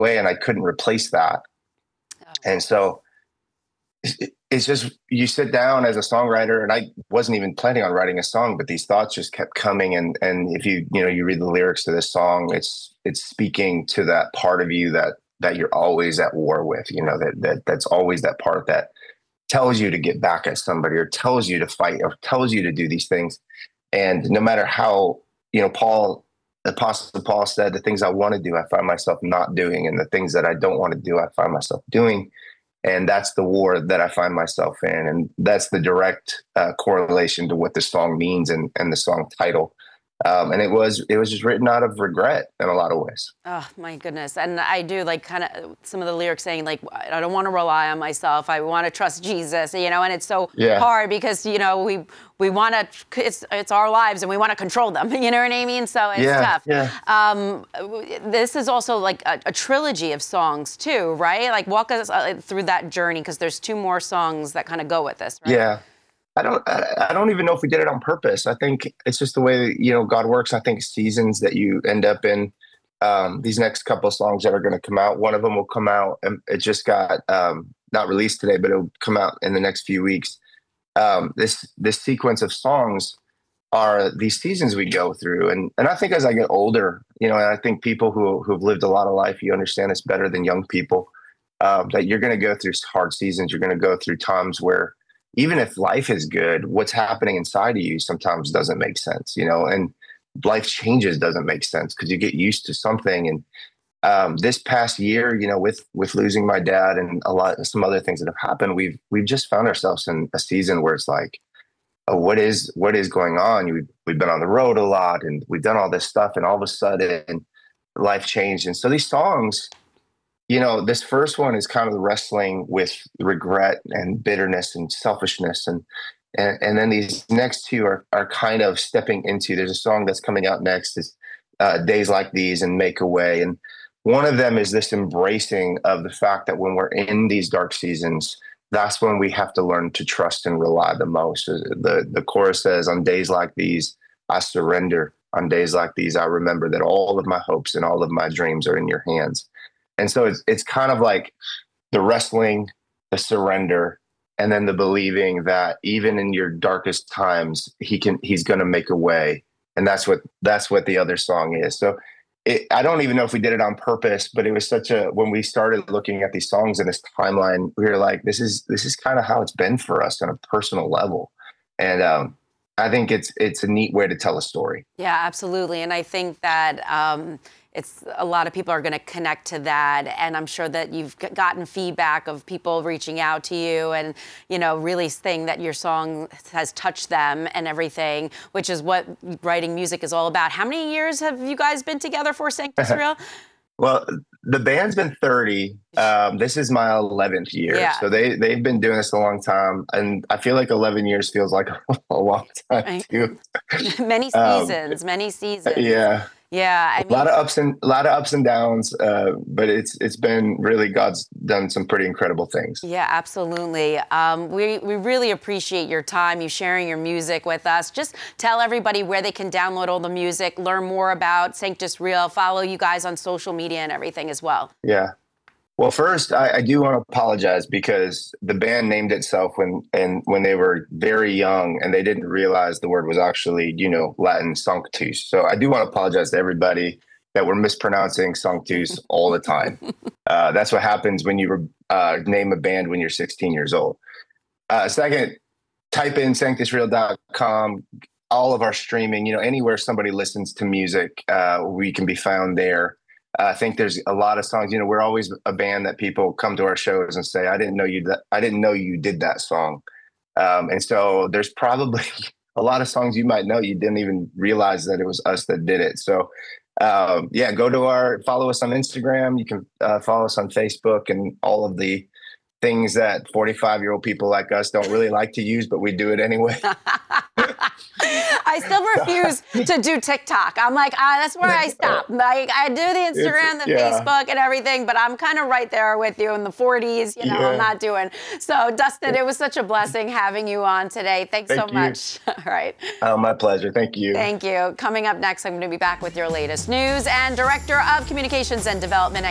way, and I couldn't replace that. Oh. And so it's just, you sit down as a songwriter, and I wasn't even planning on writing a song, but these thoughts just kept coming. And if you read the lyrics to this song, it's speaking to that part of you that you're always at war with, that's always that part that tells you to get back at somebody, or tells you to fight, or tells you to do these things. And no matter how, Apostle Paul said, the things I want to do, I find myself not doing, and the things that I don't want to do, I find myself doing. And that's the war that I find myself in. And that's the direct correlation to what the song means and the song title. And it was just written out of regret in a lot of ways. Oh, my goodness. And I do like kind of some of the lyrics saying like, I don't want to rely on myself. I want to trust Jesus, and it's so hard because, we want to, it's our lives and we want to control them. You know what I mean? So it's tough. Yeah. This is also like a trilogy of songs too, right? Like walk us through that journey, because there's 2 more songs that kind of go with this, right? Yeah. I don't even know if we did it on purpose. I think it's just the way, God works. I think seasons that you end up in, these next couple of songs that are going to come out, one of them will come out, and it just got, not released today, but it'll come out in the next few weeks. This sequence of songs are these seasons we go through. And I think as I get older, and I think people who've lived a lot of life, you understand this better than young people, that you're going to go through hard seasons. You're going to go through times where, even if life is good, what's happening inside of you sometimes doesn't make sense, and life changes doesn't make sense because you get used to something. And this past year, with losing my dad and some other things that have happened, we've just found ourselves in a season where it's like, oh, what is going on? We've been on the road a lot, and we've done all this stuff, and all of a sudden life changed. And so these songs, this first one is kind of wrestling with regret and bitterness and selfishness. And then these next 2 are kind of stepping into, there's a song that's coming out next, is Days Like These and Make a Way. And one of them is this embracing of the fact that when we're in these dark seasons, that's when we have to learn to trust and rely the most. The chorus says, on days like these, I surrender. On days like these, I remember that all of my hopes and all of my dreams are in your hands. And so it's kind of like the wrestling, the surrender, and then the believing that even in your darkest times, he's going to make a way. And that's what the other song is. So I don't even know if we did it on purpose, but it was when we started looking at these songs in this timeline, we were like, this is kind of how it's been for us on a personal level. And I think it's a neat way to tell a story. Yeah, absolutely. And I think that it's a lot of people are going to connect to that. And I'm sure that you've gotten feedback of people reaching out to you and, really saying that your song has touched them and everything, which is what writing music is all about. How many years have you guys been together for Sanctus Real? Well, the band's been 30. This is my 11th year. Yeah. So they've been doing this a long time. And I feel like 11 years feels like a long time too. Many seasons. Yeah. Yeah, a lot of ups and downs, but it's been really, God's done some pretty incredible things. Yeah, absolutely. We really appreciate your time, you sharing your music with us. Just tell everybody where they can download all the music, learn more about Sanctus Real, follow you guys on social media and everything as well. Yeah. Well, first, I do want to apologize because the band named itself when they were very young, and they didn't realize the word was actually, Latin sanctus. So I do want to apologize to everybody that we're mispronouncing sanctus all the time. That's what happens when you name a band when you're 16 years old. Second, type in sanctusreal.com. All of our streaming, anywhere somebody listens to music, we can be found there. I think there's a lot of songs. We're always a band that people come to our shows and say, I didn't know you did that song. And so there's probably a lot of songs you might know you didn't even realize that it was us that did it. So follow us on Instagram. You can follow us on Facebook and all of the things that 45-year-old people like us don't really like to use, but we do it anyway. I still refuse to do TikTok. I'm like, that's where I stop. Like, I do the Instagram, Facebook, and everything, but I'm kind of right there with you in the 40s. I'm not doing. So, Dustin, it was such a blessing having you on today. Thanks so much. All right. Oh, my pleasure. Thank you. Thank you. Coming up next, I'm going to be back with your latest news, and Director of Communications and Development